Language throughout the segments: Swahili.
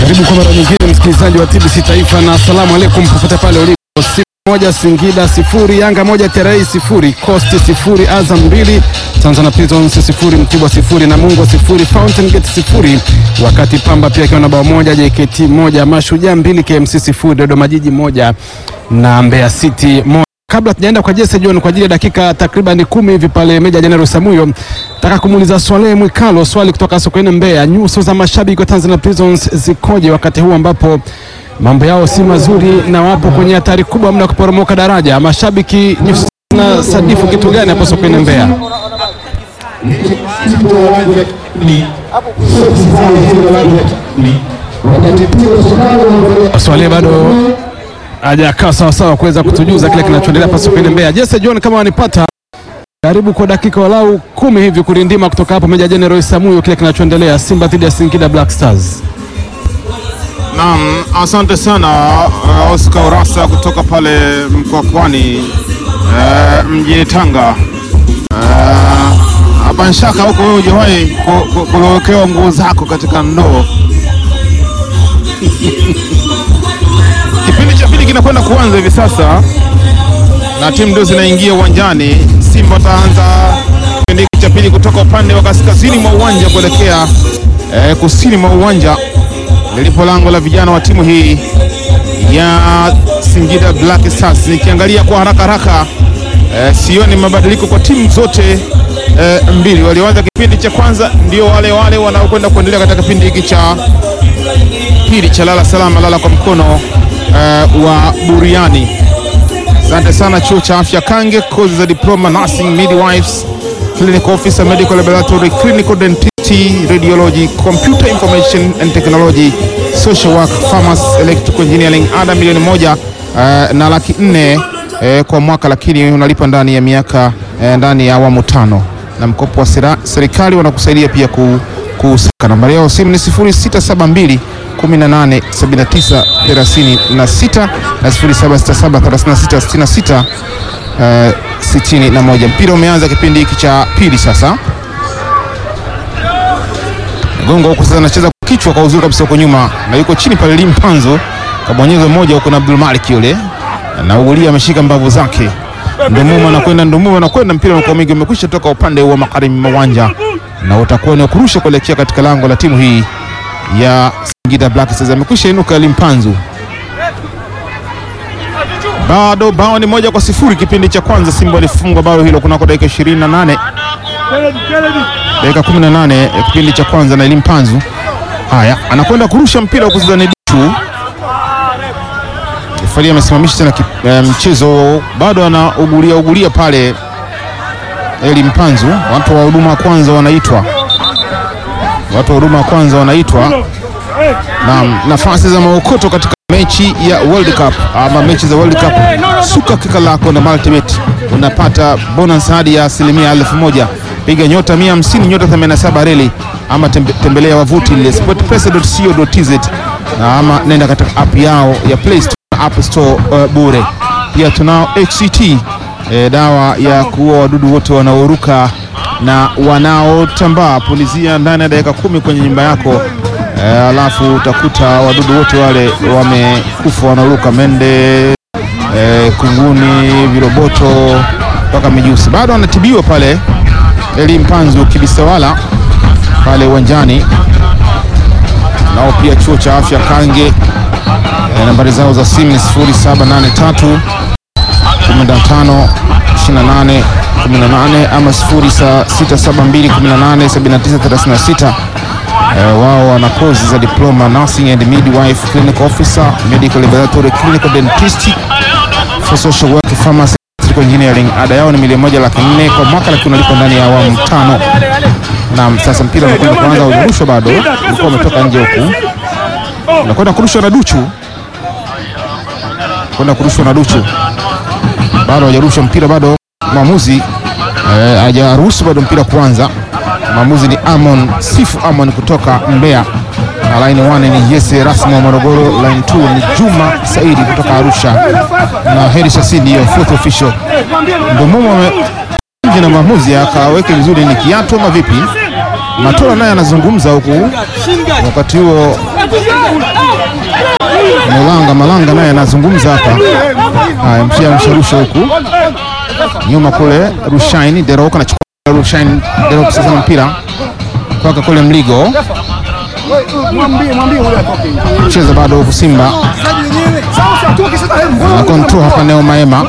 Karibu kwa mara nyingine msikilizaji wa TBC Taifa na asalamu alaykum popote pale ulipo. Moja Singida 0, Yanga 1, TRA 0, Coast 0, Azam 2, Tanzania Prisons 0, Mtibwa 0, Namungo 0, Fountain Gate 0, wakati Pamba pia ikiwa na bao moja, JKT 1, Mashujaa 2, KMC 0, Dodoma Jiji 1 na Mbeya City 1. Kabla tujaenda kwa Jesse John kwa ajili ya dakika takriban 10 hivi pale Meja General Samuyo, nataka kumuuliza Swale Mwikalo swali kutoka sokoni Mbeya. Nyuso za mashabiki wa Tanzania Prisons zikoje wakati huu ambapo mambo yao si mazuri na wapo kwenye hatari kubwa mna kuporomoka daraja? Mashabiki nyuso na sadifu kitu gani hapo sokoni Mbeya? Swale bado hajakaa sawa sawa kuweza kutujuza kile kinachoendelea hapa sokoni Mbeya. Jesse John, kama wanipata, karibu kwa dakika walau 10 hivi kurindima kutoka hapo Meja General Samuyo kile kinachoendelea Simba dhidi ya Singida Black Stars. Naam, asante sana Oscar Urasa kutoka pale Mkwakwani mjini Tanga. Hapa nshaka huko wewe hujawahi kulowekewa nguo zako katika ndoo. Kipindi cha pili kinakwenda kuanza hivi sasa na timu ndio zinaingia uwanjani. Simba wataanza kipindi cha pili kutoka upande wa kaskazini mwa uwanja kuelekea kusini mwa uwanja lilipo lango la vijana wa timu hii ya Singida Black Stars. Nikiangalia kwa haraka sioni mabadiliko kwa timu zote mbili. Walioanza kipindi cha kwanza ndio wale wanaokwenda kuendelea katika kipindi hiki cha pili cha lala salama lala kwa mkono wa buriani. Asante sana chuo cha afya Kange, kozi za diploma nursing, midwives, clinical officer, medical laboratory, clinical dentistry, radiology, computer information and technology, social work, pharmacy, electrical engineering. Ada milioni 1 na laki 4 kwa mwaka, lakini unalipa ndani ya miaka ndani ya awamu 5 na mkopo wa serikali wanakusaidia pia kusaka. Nambari yao simu ni 0672 18 79 36 na 0767 36 61. Mpira umeanza kipindi hiki cha pili sasa. Gongo huko sasa anacheza kwa kichwa kwa uzuri kabisa huko nyuma na yuko chini pale Limpanzo. Kabonyeza moja huko na Abdul Malik yule. Na Ugulia ameshika mbavu zake. Ndomuma anakwenda mpira unakuwa mingi umekwisha toka upande wa magharibi mwa uwanja na utakuwa ni kurusha kuelekea katika lango la timu hii ya Singida Black Stars. Amekwisha inuka Limpanzu. Bado bao ni 1-0 kipindi cha kwanza. Simba walifungwa bao hilo kunako dakika 28. Dakika 18 kipindi cha kwanza na Limpanzu. Haya, anakwenda kurusha mpira wa kucheza ni Duchu. Refa amesimamisha tena mchezo, bado anaugulia pale Limpanzu. Watu wa huduma kwanza wanaitwa. Na nafasi za maokoto katika mechi ya World Cup ama mechi za World Cup, suka kika lako na Multibet unapata bonus hadi ya 1,000. Piga nyota 150 nyota 87 reli ama tembelea wavuti ile sportpesa.co.tz ama nenda katika app yao ya Play Store na App Store bure. Pia tunao HCT, dawa ya kuua wadudu wote wanaoruka na wanaotambaa. Pulizia ndani ya dakika 10 kwenye nyumba yako, alafu utakuta wadudu wote wale wamekufa wanaruka, mende, kunguni, viroboto mpaka mijusi. Bado anatibiwa pale Limpanzu Kibisawala pale uwanjani. Nao pia chuo cha afya Kange, nambari zao za simu ni 0783 15 28 18 ama 0672 18 79 36. Wao wana kozi za diploma nursing and midwife, clinical officer, medical laboratory, clinical dentistry, for social work, pharmacy, electrical engineering. Ada yao ni 1,400,000 kwa mwaka, lakini unalipa ndani ya awamu 5. Na sasa mpira unakwenda kuanza, urushwa bado ulikuwa umetoka nje huku. Unakwenda kurushwa na Duchu. Bado hajarusha mpira, bado mwamuzi hajaruhusu bado mpira kuanza. Mwamuzi ni Sifu Amon kutoka Mbeya. Na line 1 ni Jesse Rasmi wa Morogoro. Line 2 ni Juma Saidi kutoka Arusha. Na Heri Shasidi ya fourth official. Ndomumo nje na mwamuzi akaweke vizuri ni kiatu ama vipi? Matola naye anazungumza huku wakati huo Malanga naye anazungumza hapa. Haya, mpira msharusha huku nyuma kule, Rushaini Derok anachukua. Rushaini Derok sasa mpira kwake kule Mligo, mcheza bado huku Simba na control hapa. Neo Maema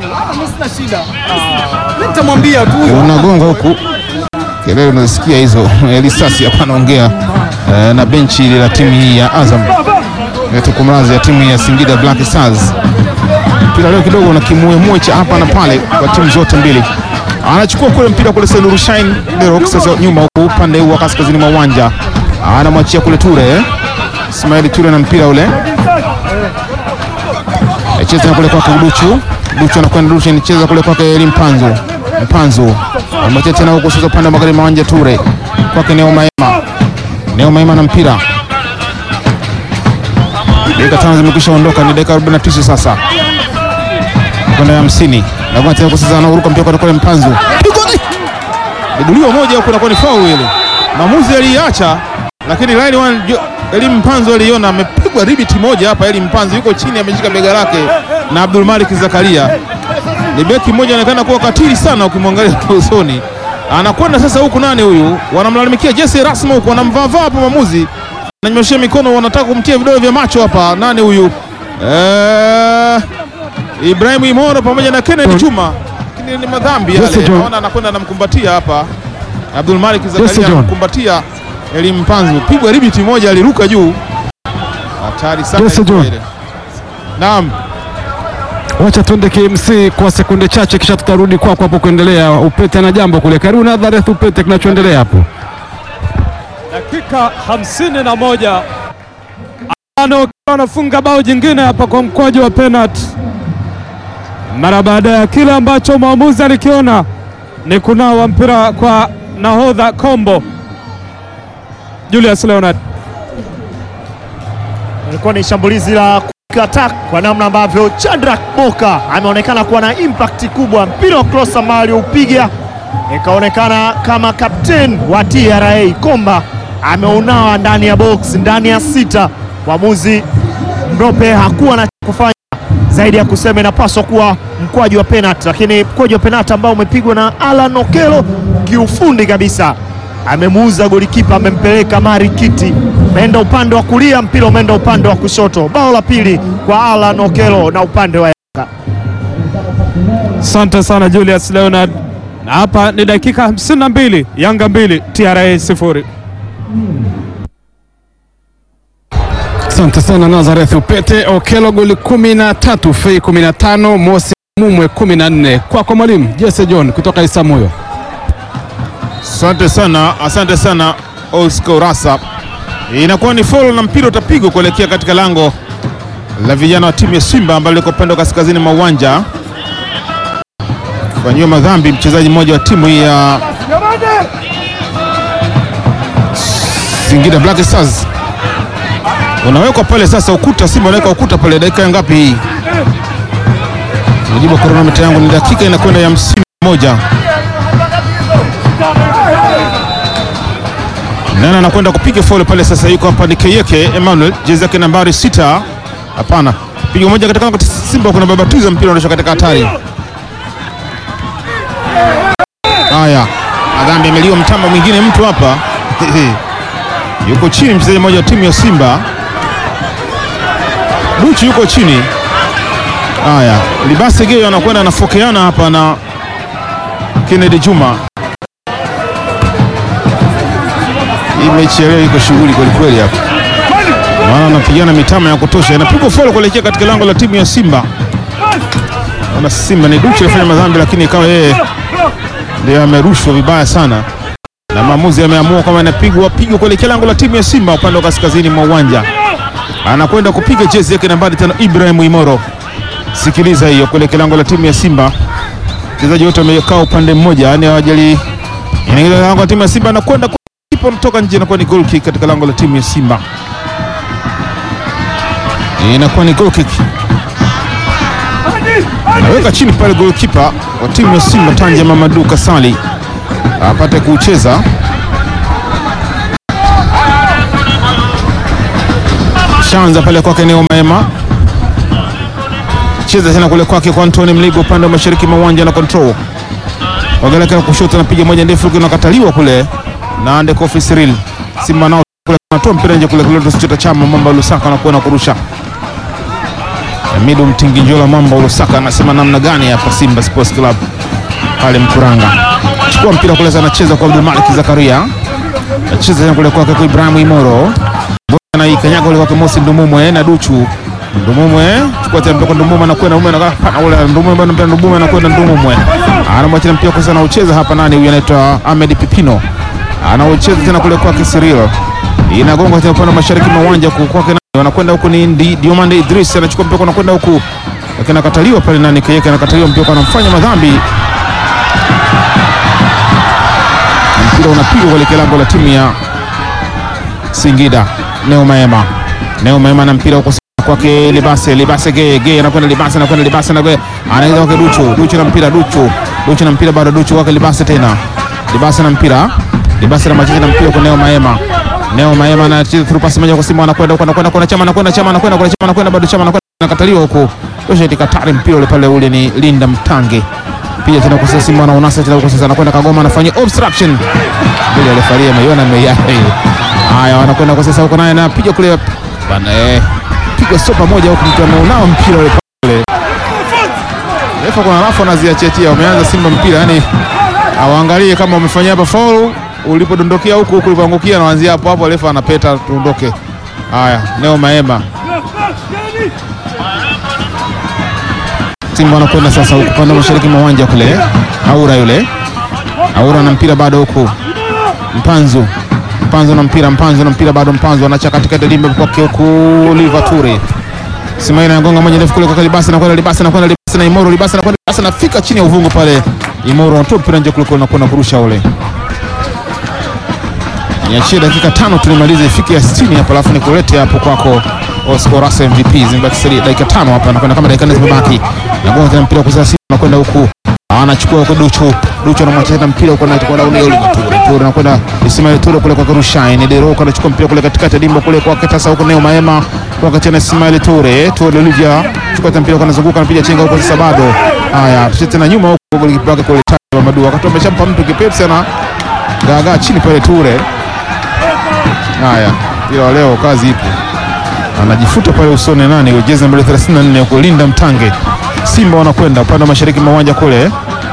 unagonga huku, kelele unasikia hizo. Elisasi hapa anaongea na benchi la timu hii ya Azam kumrazi ya timu ya Singida Black Stars. Mpira leo kidogo na kimuemue cha hapa na pale kwa timu zote mbili. Anachukua kule mpira kule Selu Rushain Derok sasa nyuma huku upande huu wa kaskazini mwa uwanja. Anamwachia kule Ture. Ismail Ture na mpira ule. Cheza kule kwa Duchu. Duchu anakwenda Duchu, anacheza kule kwa Elimpanzo. Mpanzo. Anamwachia tena huko sasa upande wa magharibi uwanja Ture. Kwa Neo Maema. Neo Maema na mpira. Dakika 5 zimekwisha ondoka, ni dakika 49 sasa. Kwenda 50. Na kwa tena sasa anaruka mpira kwa kule Mpanzo. Duliwa moja huko na kwa ni foul ile. Maamuzi aliacha, lakini line one Elim Mpanzo aliona amepigwa ribiti moja hapa. Elim Mpanzo yuko chini ameshika bega lake na Abdul Malik Zakaria. Ni beki mmoja anaonekana kuwa katili sana ukimwangalia usoni. Anakwenda sasa huku nani huyu? Wanamlalamikia Jesse Rasmo huko, wanamvaa hapo maamuzi. Ananyoshia mikono, wanataka kumtia vidole vya macho hapa. Nani huyu? Ibrahim Imoro pamoja na Kennedy Chuma. Lakini ni madhambi yale. Naona anakwenda anamkumbatia hapa. Abdul Malik Zakaria anamkumbatia Elim Mpanzo. Pigwa ribiti moja, aliruka juu. Hatari sana ile. Naam. Wacha tuende KMC kwa sekunde chache, kisha tutarudi kwako hapo kuendelea. Upete na jambo kule. Karibu na Nazareth Upete, kinachoendelea hapo. Dakika 51. Anafunga bao jingine hapa kwa mkwaju wa penalty. Mara baada ya kile ambacho mwamuzi alikiona ni kunawa mpira kwa nahodha Kombo Julius Leonard. Ilikuwa ni shambulizi la attack kwa namna ambavyo Chandrak Boka ameonekana kuwa na impact kubwa. Mpira wa cross ambao upiga ikaonekana kama captain wa TRA Komba ameunawa ndani ya box, ndani ya sita. Mwamuzi Mrope hakuwa na kufanya zaidi ya kusema inapaswa kuwa mkwaju wa penalty, lakini mkwaju wa penalty ambao umepigwa na Alan Okelo kiufundi kabisa. Amemuuza golikipa, amempeleka Mari Kiti, umeenda upande wa kulia, mpira umeenda upande wa kushoto. Bao la pili kwa Alan Okelo na upande wa Yanga. Asante sana Julius Leonard. Na hapa ni dakika 52, Yanga 2 TRA 0. Asante sana Nazareth Upete. Okelo goli 13, Fei 15, Mosi Mumwe 14. Kwako mwalimu Jesse John kutoka Isamuyo. Asante sana Oscar Rasa. Inakuwa ni follow na mpira utapigwa kuelekea katika lango la vijana wa timu ya Simba ambao liko upande wa kaskazini mwa uwanja. Fanyiwa madhambi mchezaji mmoja wa timu ya Singida Black Stars. Unawekwa pale sasa ukuta, Simba unaweka ukuta pale. Dakika ngapi hii? Mujibu kronometa yangu ni dakika inakwenda ya 51. Nana anakwenda kupiga foul pale sasa, yuko hapa ni Keyeke Emmanuel, jezi yake nambari 6. Hapana, pigo moja katika Simba, kuna babatuza mpira unaosha katika hatari. Haya, madhambi ameliwa mtamba mwingine mtu hapa. Yuko chini mchezaji mmoja wa timu ya Simba. Buchi yuko chini. Haya, Libase Geo anakwenda anafokeana hapa na Kennedy Juma. Hii mechi leo iko shughuli kweli kweli hapa. Maana anapigana mitama ya kutosha. Anapigwa foul kuelekea katika lango la timu ya Simba. Ana Simba ni Duchi alifanya madhambi, lakini ikawa yeye ndio amerushwa vibaya sana. Na maamuzi ameamua kama anapigwa kuelekea lango la timu ya Simba upande wa kaskazini mwa uwanja. Anakwenda kupiga jezi yake nambari 5 Ibrahim Imoro. Sikiliza hiyo kuelekea lango la timu ya Simba. Wachezaji wote wamekaa upande mmoja, yani hawajali. Inaingia lango la timu ya Simba, anakwenda kipa kutoka nje, inakuwa ni goal kick katika lango la timu ya Simba. Inakuwa ni goal kick. Anaweka chini pale goalkeeper wa timu ya Simba Tanja Mamadou Kasali apate kucheza. Shanza pale kwake Neo Maema. Cheza tena kule kwake kwa Anthony Mligo upande wa mashariki mwa uwanja na control. Wagelekea kushoto anapiga moja ndefu inakataliwa kule na Ande Kofi Cyril. Simba nao kule anatoa mpira nje kule kule tusichota Chama Mwamba Lusaka anakuwa na kurusha. Mido Mtinginjola Mwamba Lusaka anasema namna gani hapa Simba Sports Club pale Mkuranga. Chukua mpira kule sana anacheza kwa Abdul Malik Zakaria. Anacheza tena kule kwake kwa Ibrahim Imoro. Na ikanyaga kule kwake Mosi Ndumumwe na Duchu. Ndumumwe chukua tena mpira Ndumumwe anakwenda ume na pana ule Ndumumwe bado mpira Ndumumwe anakwenda Ndumumwe. Anamwacha mpira kwa sana ucheza hapa nani huyu anaitwa Ahmed Pipino. Anaocheza tena kule kwake Cyril. Inagonga tena upande mashariki mwa uwanja kwake nani wanakwenda huko ni Diomande Idris anachukua mpira anakwenda huko. Lakini akataliwa pale nani Kayeke anakataliwa mpira anamfanya madhambi. Mpira unapigwa kwenye kilango la timu ya Singida. Neo Maema. Neo Maema na mpira huko kwake Libase Gay anakwenda Libase na Gay anaenda kwake Duchu na mpira bado Duchu kwake Libase tena Libase na mpira Libase na macheza na mpira kwa Neo Maema anacheza through pass moja kwa Simba anakwenda kwa Chama anakwenda bado Chama anakataliwa huko tosha tikatari mpira ule pale ule ni Linda Mtange pia tena kwa Simba na unasa tena kwa sasa anakwenda Kagoma anafanya obstruction bila refaria ameiona haya wanakwenda kwa sasa huko naye anapiga kule bana piga stopa moja huko mtu ameunao mpira ule pale. Refa kuna rafu anaziachetia wameanza Simba mpira yani awaangalie kama umefanya hapa foul ulipodondokea huko ulipoangukia na anzia hapo refa anapeta tuondoke. Haya Neo Maema. Simba anakwenda sasa huko pande mashariki mwa uwanja kule. Aura na mpira bado huko. Mpanzu na mpira bado Mpanzu anacha katika dimba kwake huko Livature. Simaina anagonga moja ndefu kule kwa Libasa na Libasa na Imoro Libasa anafika chini ya uvungu pale. Imoro anatoa mpira nje kule na kurusha ule. Niachie dakika 5 tulimalize ifike ya 60 hapo alafu nikulete hapo kwako Oscar Rasa MVP zimbaki dakika 5 hapa anakwenda kama dakika 4 zimebaki. Nagonga tena mpira kwa sasa anakwenda huko. Anachukua huko Duchu anamwacha mpira huko na kwa ule Ture anakwenda Ismail Ture kule kwa Rushaine Dero anachukua mpira kule katikati ya dimba kule kwa Ketasa huko Neo Maema kwa tena Ismail Ture Olivia chukua mpira kwa anazunguka anapiga chenga huko sasa bado. Haya tucheze tena nyuma huko goli kipa kule Taifa Madu wakati ameshampa mtu kipepsi ana gaga chini pale Ture. Haya ila leo kazi ipo anajifuta pale usoni nani ujeze mbele 34 huko Linda Mtange. Simba wanakwenda upande wa mashariki mwa uwanja kule.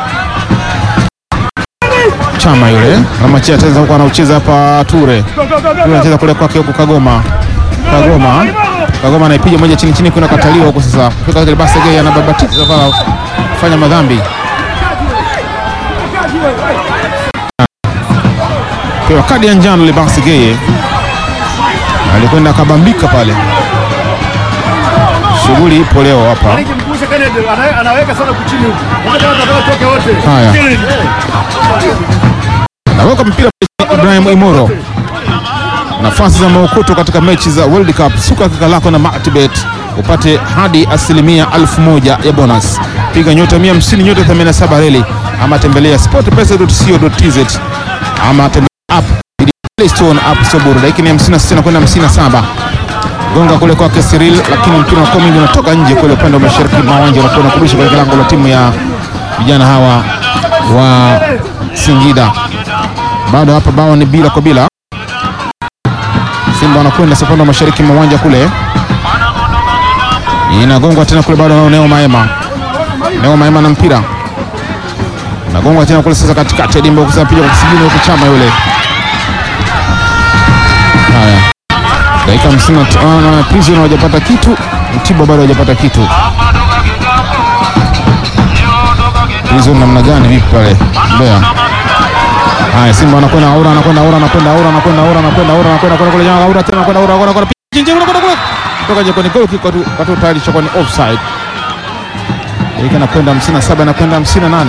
Chama yule anamachia tena huko anaucheza hapa Ture anacheza kule kwake huko Kagoma anaipiga moja chini kuna kataliwa huko sasa fika ile basi Gay anababatiza pala kufanya madhambi kwa kadi ya njano ile basi Gay alikwenda kabambika pale. Shughuli ipo leo hapa. Anaweka sana kuchini huko. Haya. Naweka mpira Ibrahim Imoro. Nafasi za maukuto katika mechi za World Cup. Suka kaka lako na Matibet upate hadi 1000 ya bonus. Piga nyota 150 nyota 87 reli ama tembelea sportpesa.co.tz ama tembelea app Play Store app Soburu. Dakika 56 kwenda 57. Gonga kule kwake Cyril lakini mpira wa koming unatoka nje kule upande wa mashariki mwa uwanja na kuona kurusha kwenye lango la timu ya vijana hawa wa Singida. Bado hapa bao ni bila kwa bila. Simba wanakwenda upande wa mashariki mwa uwanja kule. Inagongwa tena kule bado Neo Maema na mpira. Inagongwa tena kule sasa katikati ya dimba kusapiga kwa kisigino huko Chama yule. Haya. Dakika 50 Prison hawajapata kitu, Mtibwa bado hawajapata kitu. Prison namna gani vipi pale? Mbea. Haya Simba anakwenda Aura anakwenda kule nyanga Aura tena anakwenda pinje kule. Kutoka je kwenye goal kick kwa tayari chakwa ni offside. Dakika anakwenda 57 anakwenda 58.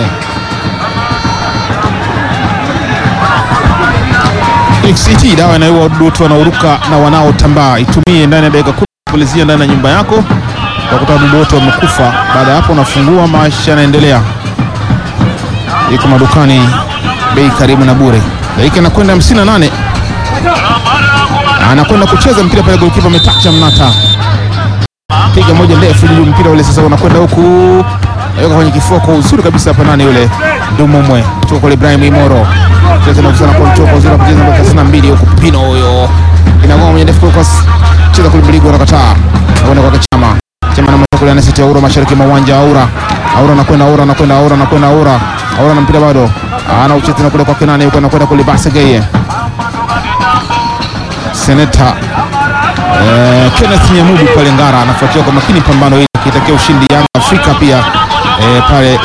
XCT dawa inayoua wadudu wanaoruka na wanaotambaa. Itumie ndani ya dakika 10 kupulizia ndani ya nyumba yako kwa kutoa wadudu wote wamekufa. Baada hapo unafungua maisha yanaendelea. Iko madukani bei karibu na bure. Dakika inakwenda 58. anakwenda kucheza mpira pale, golikipa ametacha Mnata, piga moja ndefu juu, mpira ule sasa unakwenda huku, aweka kwenye kifua kwa uzuri kabisa hapa. Nani yule? Ndumumwe kutoka kwa Ibrahim Imoro, cheza na kusana kwa mchoko uzuri, kucheza namba 32 huko, Pino huyo inagonga moja ndefu kwa cheza kule, Biligo anakataa, anakwenda kwa Chama na kule anaseti Aura mashariki mwa uwanja. Aura anakwenda Aura na mpira bado anaucheza na kule kwa Kenani, yuko anakwenda kule Basegeye Seneta Kenneth Nyamudu pale Ngara anafuatia kwa makini pambano hili kitakia ushindi Yanga Afrika pia pale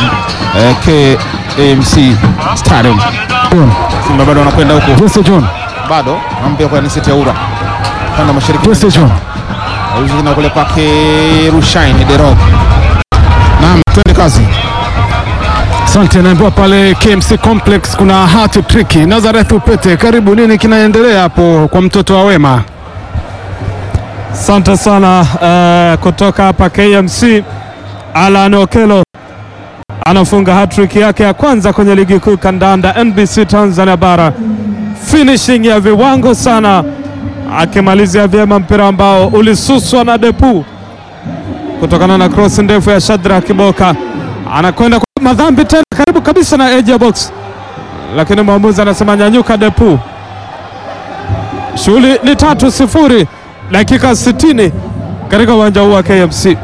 KMC Stadium. Simba bado anakwenda huko. Jesse John Bado anampia kwa anaseti Aura panda mashariki. Jesse John na kule pake Rushaini Derog. Naam, twende kazi. Asante, naambiwa pale KMC Complex kuna hat trick. Nazareth Upete, karibu, nini kinaendelea hapo kwa mtoto wa Wema? Asante sana kutoka hapa KMC. Alan Okelo anafunga hat-trick yake ya kwanza kwenye ligi kuu kandanda NBC Tanzania Bara, finishing ya viwango sana, akimalizia vyema mpira ambao ulisuswa na Depu kutokana na cross ndefu ya Shadrack Kiboka. Anakwenda kwa madhambi tena karibu kabisa na edge box, lakini mwamuzi anasema nyanyuka Depu. Shughuli ni 3-0 dakika 60 katika uwanja huu wa KMC.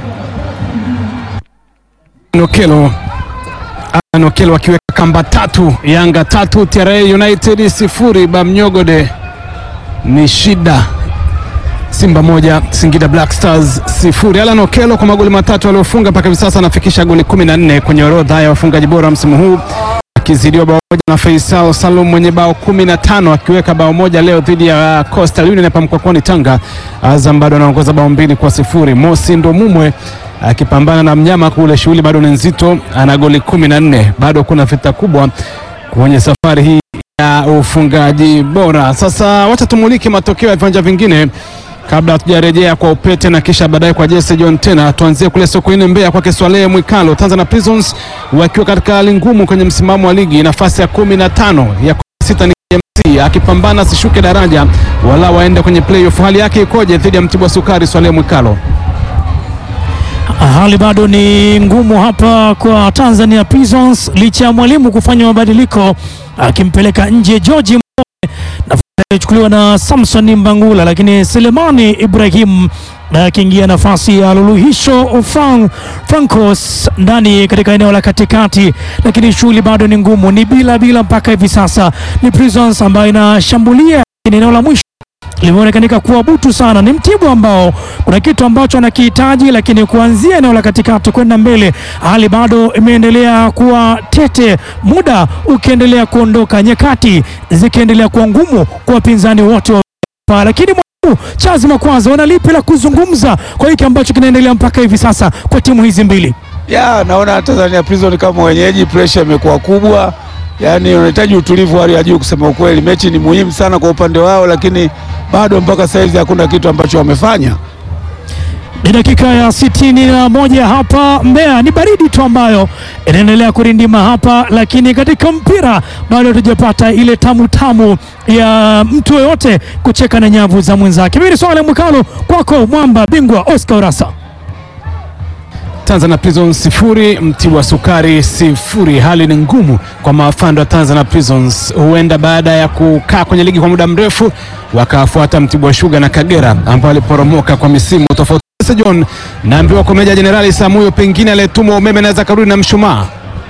Okelo akiweka kamba 3, Yanga 3 TRA United 0. Bamnyogode ni shida. Simba 1 Singida Black Stars 0. Alan Okelo kwa magoli 3 aliyofunga mpaka hivi sasa anafikisha goli 14 kwenye orodha ya wafungaji bora msimu huu, akizidiwa bao moja na Faisal Salum mwenye bao 15 akiweka bao moja leo dhidi ya Coastal Union hapa Mkwakwani Tanga. Azam bado anaongoza bao 2-0. Mosi Ndomumwe akipambana na mnyama kule, shughuli bado ni nzito, ana goli 14. Bado kuna vita kubwa kwenye safari hii ya ufungaji bora. Sasa wacha tumuliki matokeo ya viwanja vingine kabla hatujarejea kwa Upete na kisha baadaye kwa Jesse John tena. Tuanzie kule Sokoine Mbeya kwa Kiswale Mwikalo. Tanzania Prisons wakiwa katika hali ngumu kwenye msimamo wa ligi, nafasi ya 15, ya 16 ni KMC akipambana asishuke daraja wala waende kwenye playoff. Hali yake ikoje dhidi ya Mtibwa Sukari Swale Mwikalo? Hali bado ni ngumu hapa kwa Tanzania Prisons licha ya mwalimu kufanya mabadiliko akimpeleka nje George Mbowe na kuchukuliwa na Samson Mbangula, lakini Selemani Ibrahim akiingia nafasi ya Luluhisho Francos ndani katika eneo la katikati, lakini shughuli bado ni ngumu, ni bila mpaka hivi sasa. Ni Prisons ambayo inashambulia eneo la mwisho limeonekanika kuwa butu sana. Ni Mtibwa ambao kuna kitu ambacho anakihitaji, lakini kuanzia eneo la katikati kwenda mbele hali bado imeendelea kuwa tete, muda ukiendelea kuondoka, nyakati zikiendelea kuwa ngumu kwa wapinzani wote wa, lakini Charles Makwanza wana lipi la kuzungumza kwa hiki ambacho kinaendelea mpaka hivi sasa kwa timu hizi mbili? Naona Tanzania Prison kama wenyeji, pressure imekuwa kubwa, yani unahitaji utulivu hali ya juu. Kusema ukweli, mechi ni muhimu sana kwa upande wao, lakini bado mpaka saizi hakuna kitu ambacho wamefanya. Ni dakika ya 61 hapa Mbeya, ni baridi tu ambayo inaendelea kurindima hapa, lakini katika mpira bado hatujapata ile tamu ya mtu yoyote kucheka na nyavu za mwenzake. Mimi Swale Mwikalo, kwako mwamba bingwa Oscar Urasa. Tanzania Prisons 0, Mtibwa Sukari 0. Hali ni ngumu kwa maafando wa Tanzania Prisons, huenda baada ya kukaa kwenye ligi kwa muda mrefu wakafuata Mtibwa Sugar na Kagera ambao waliporomoka kwa misimu tofauti. John naambiwa kwa Meja Jenerali Samuyo pengine aliyetumwa umeme anaweza karudi na mshumaa.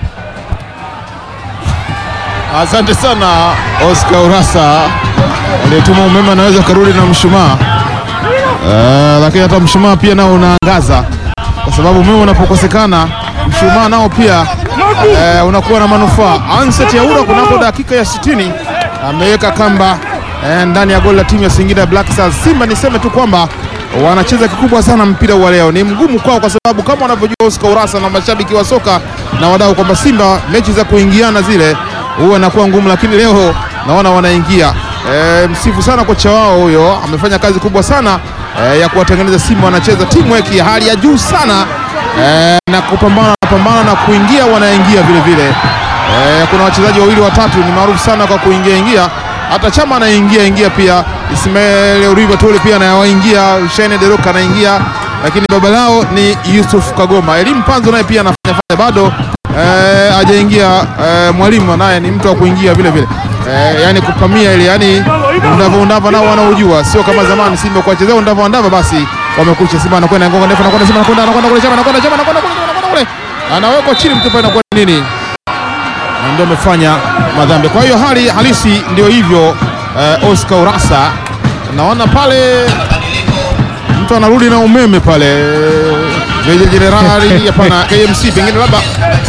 Asante sana Oscar Urasa, aliyetuma umeme anaweza karudi na mshumaa. Lakini hata mshumaa pia nao unaangaza, kwa sababu umeme unapokosekana mshumaa nao pia unakuwa na manufaa. Anset ya Ura kunapo dakika ya 60 ameweka kamba ndani ya goli la timu ya Singida Black Stars. Simba niseme tu kwamba wanacheza kikubwa sana mpira wa leo, ni mgumu kwao kwa sababu kama wanavyojua Oscar Urasa na mashabiki wa soka na wadau kwamba Simba mechi za kuingiana zile huwa inakuwa ngumu, lakini leo naona wanaingia. Msifu sana kocha wao, huyo amefanya kazi kubwa sana ya kuwatengeneza Simba. Wanacheza teamwork ya hali ya juu sana na kupambana na kuingia, wanaingia vile vile. Kuna wachezaji wawili watatu ni maarufu sana kwa kuingia, hata Chama anaingia pia, Ismail Uribe Tole pia anaingia, Shane Deroka anaingia, lakini baba lao ni Yusuf Kagoma. Elimu Panzo naye pia anafanya bado hajaingia. Mwalimu naye ni mtu wa kuingia vile vile, yani kupamia ile, yani undava nao wanaojua, sio kama zamani Simba kwa chezea undava basi wamekucha. Simba anakwenda ngoma ndefu, anakwenda Simba, anakwenda kule, Chama kule, anawekwa chini mtu pale, anakwenda nini, ndio amefanya madhambi. Kwa hiyo hali halisi ndio hivyo. Oscar Urasa naona pale mtu anarudi na umeme pale, Meja Jenerali hapana, KMC pengine labda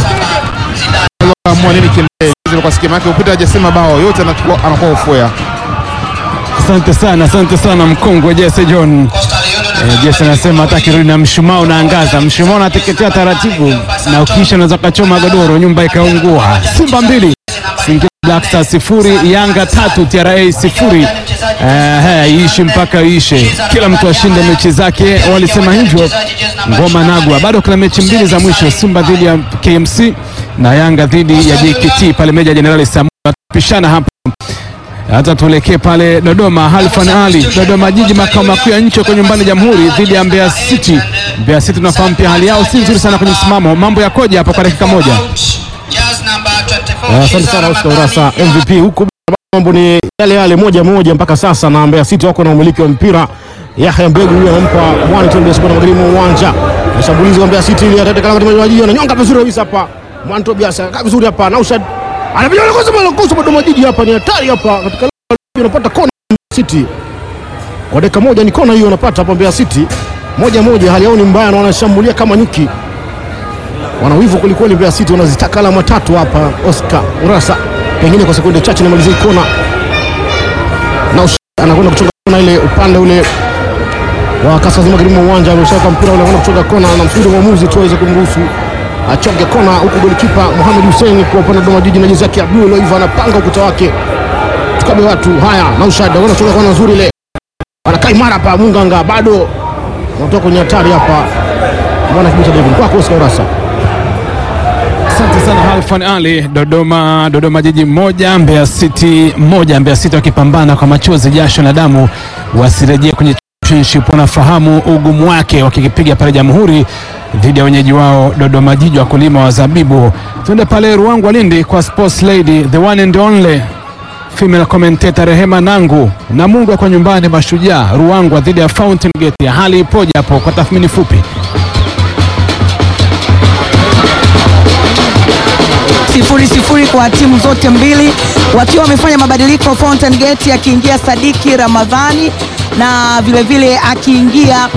mwanini kile kwa sikia yake upita hajasema bao yote anakuwa ufoya. Asante sana mkongwe Jesse John. Jesse anasema hata kirudi na mshumaa unaangaza, mshumaa unateketea taratibu na ukisha unaweza kachoma godoro nyumba ikaungua. Simba 2 Singida Black Stars 0, Yanga 3, TRA 0. Iishi mpaka iishe, kila mtu ashinde mechi zake, walisema hivyo Ngoma Nagwa. Bado kuna mechi 2 za mwisho, Simba dhidi ya KMC na Yanga dhidi ya JKT pale Meja Jenerali Samuel. Pishana hapo. Hata tuelekee pale Dodoma, Halfan Ali, Dodoma Jiji makao makuu ya nchi kwa nyumbani Jamhuri dhidi ya Mbeya City. Mbeya City tunafahamu pia hali yao si nzuri sana kwenye msimamo. Mambo yakoje hapo kwa dakika moja? Asante sana Oscar Urasa MVP. Huko mambo ni yale moja mpaka sasa, na Mbeya City wako na umiliki wa mpira. Yahya Mbegu huyo anampa Mwani Tobias kwa magharibi mwa uwanja. Mshambulizi wa Mbeya City ile atataka kama maji na nyonga vizuri kabisa hapa. Mwani Tobias kaa vizuri hapa. Naushad anapiga kwa Dodoma Jiji hapa, ni hatari hapa katika unapata kona City. Kwa dakika moja ni kona hiyo unapata hapa Mbeya City. Moja hali yao ni mbaya na wanashambulia kama nyuki. Wanawivu kulikweli Mbeya City, wanazitaka alama 3 hapa. Oscar Urasa pengine kwa sekunde chache na malizia kona. Na anakwenda kuchonga kona ile upande ule wa kaskazini magharibi mwa uwanja, ameshaka mpira ule anakwenda kuchonga kona na msubiri mwamuzi tu aweze kumruhusu achonge kona, huku golikipa Mohamed Hussein kwa upande wa Dodoma Jiji na jezi yake Abdul Loiva anapanga ukuta wake. Tukabe watu haya na Ushad anakwenda kuchonga kona nzuri ile. Anakaa imara hapa Munganga, bado anatoka kwenye hatari hapa. Mbona kibisa David kwa Oscar Urasa. Asante sana Halfan Ali. Dodoma Jiji 1 Mbeya City 1. Mbeya City wakipambana kwa machozi, jasho na damu wasirejee kwenye championship. Wanafahamu ugumu wake wakikipiga pale Jamhuri dhidi ya wenyeji wao Dodoma Jiji, wakulima wa zabibu. Tuende pale Ruangwa Lindi kwa Sports Lady, the one and only female commentator Rehema Nangu na Mungu kwa nyumbani Mashujaa Ruangwa dhidi ya Fountain Gate. Hali ipoje hapo kwa tathmini fupi? 0-0 kwa timu zote mbili, wakiwa wamefanya mabadiliko. Fountain Gate akiingia Sadiki Ramadhani na vilevile akiingia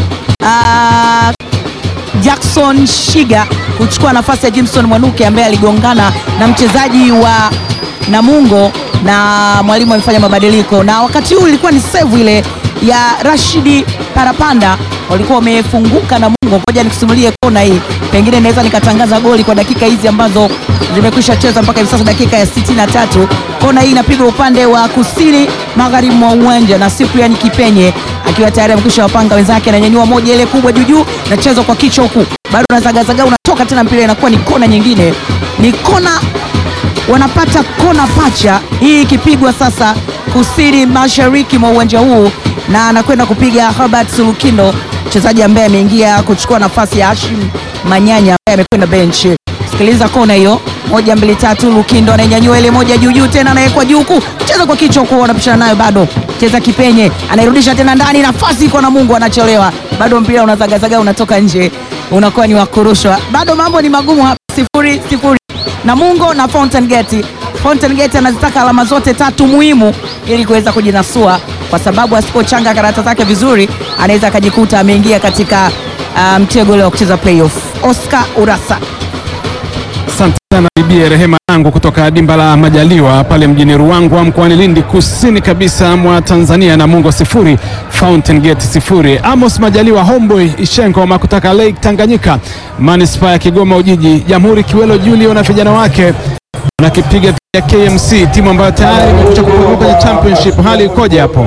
Jackson Shiga kuchukua nafasi ya Jimson Mwanuke ambaye aligongana na mchezaji wa Namungo, na mwalimu amefanya mabadiliko. Na wakati huu ilikuwa ni save ile ya Rashidi Parapanda, walikuwa wamefunguka na Namungo. Ngoja nikusimulie kona hii, pengine naweza nikatangaza goli kwa dakika hizi ambazo zimekwisha cheza mpaka hivi sasa, dakika ya 63. Kona hii inapigwa upande wa kusini magharibi mwa uwanja na Cyprian Kipenye akiwa tayari amekwisha wapanga wenzake, ananyanyua moja ile kubwa juu na chezo kwa kichwa huku, bado unazagazaga, unatoka tena, mpira inakuwa ni kona nyingine, ni kona, wanapata kona pacha. Hii ikipigwa sasa kusini mashariki mwa uwanja huu, na anakwenda kupiga Herbert Sulukindo, mchezaji ambaye ameingia kuchukua nafasi ya Hashim Manyanya ambaye amekwenda bench. Sikiliza kona hiyo, 1 2 3, Lukindo ananyanyua ile moja juu tena, anawekwa juu huku, cheza kwa kichwa huko, wanapishana nayo bado, cheza Kipenye anairudisha tena ndani, nafasi iko na Mungu anachelewa, bado mpira unazagazaga, unatoka nje, unakuwa ni wakurushwa. Bado mambo ni magumu hapa, 0-0 Namungo na Fountain Gate. Fountain Gate anazitaka alama zote 3 muhimu ili kuweza kujinasua, kwa sababu asipochanga karata zake vizuri anaweza akajikuta ameingia katika mtego ule wa kucheza playoff. Oscar Urasa. Asante sana bibi Rehema Nangu kutoka dimba la Majaliwa pale mjini Ruangwa mkoani Lindi, kusini kabisa mwa Tanzania. Namungo 0 Fountain Gate 0. Amos Majaliwa Homeboy Ishenko makutaka Lake Tanganyika, Manispaa ya Kigoma Ujiji, Jamhuri Kiwelo Julio na vijana wake wanakipiga ya KMC, timu ambayo tayari imekuja kupunguka kwenye championship. Hali ikoje hapo?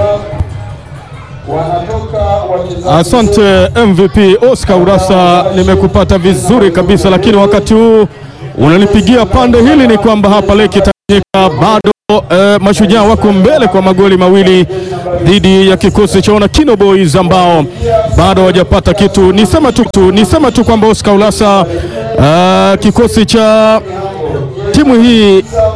Asante MVP Oscar Urasa, nimekupata vizuri kabisa, lakini wakati huu unanipigia pande hili ni kwamba hapa Lake Tanganyika bado Mashujaa wako mbele kwa magoli mawili dhidi ya kikosi cha Wanakino Boys ambao bado hawajapata kitu. Nisema tu kwamba Oscar Ulasa, kikosi cha timu hii